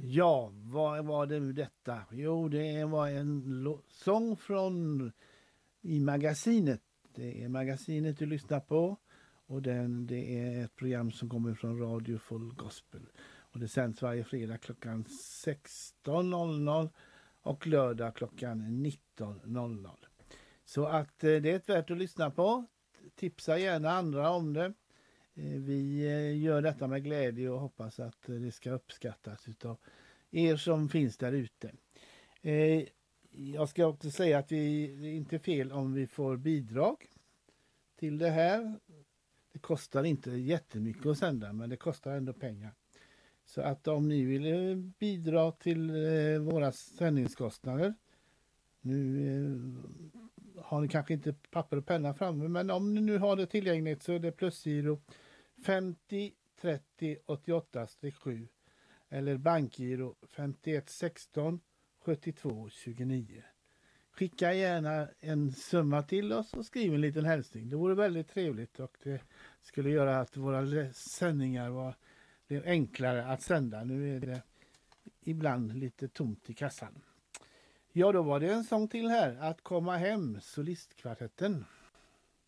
Ja, vad var det nu detta? Jo, det var en sång från i magasinet. Det är magasinet du lyssnar på och det är ett program som kommer från Radio Full Gospel. Och det sänds varje fredag klockan 16.00 och lördag klockan 19.00. Så att det är värt att lyssna på. Tipsa gärna andra om det. Vi gör detta med glädje och hoppas att det ska uppskattas utav er som finns där ute. Jag ska också säga att det är inte fel om vi får bidrag till det här. Det kostar inte jättemycket att sända, men det kostar ändå pengar. Så att om ni vill bidra till våra sändningskostnader, nu har ni kanske inte papper och penna framme, men om ni nu har det tillgängligt så är det plusgiro 50 30 88-7 eller bankgiro 51 16 72 29. Skicka gärna en summa till oss och skriv en liten hälsning. Det vore väldigt trevligt och det skulle göra att våra sändningar blev enklare att sända. Nu är det ibland lite tomt i kassan. Ja, då var det en sång till här. Att komma hem, solistkvartetten.